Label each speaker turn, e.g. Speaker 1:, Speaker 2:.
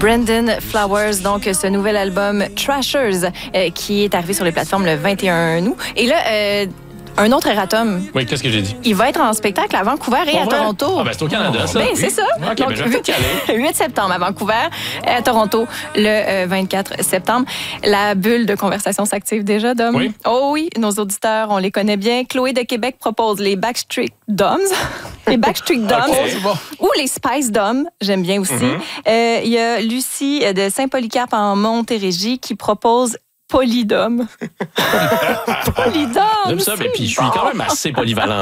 Speaker 1: Brandon Flowers, donc ce nouvel album Trashers qui est arrivé sur les plateformes le 21 août. Et là, un autre erratum.
Speaker 2: Oui, qu'est-ce que j'ai dit?
Speaker 1: Il va être en spectacle à Vancouver et à Toronto.
Speaker 2: Ah, ben c'est au Canada, ça.
Speaker 1: Ben, c'est ça.
Speaker 2: OK,
Speaker 1: donc,
Speaker 2: ben, je vais peut-être y aller.
Speaker 1: 8 septembre à Vancouver et à Toronto le 24 septembre. La bulle de conversation s'active déjà, Dom.
Speaker 2: Oui.
Speaker 1: Oh oui, nos auditeurs, on les connaît bien. Chloé de Québec propose les Backstreet Doms. Les Backstreet Doms.
Speaker 2: Okay.
Speaker 1: Ou les Spice Doms, j'aime bien aussi. Il y a Lucie de Saint-Polycarpe en Montérégie qui propose Polydome. Polydome.
Speaker 2: J'aime ça, mais puis je suis quand même assez polyvalent.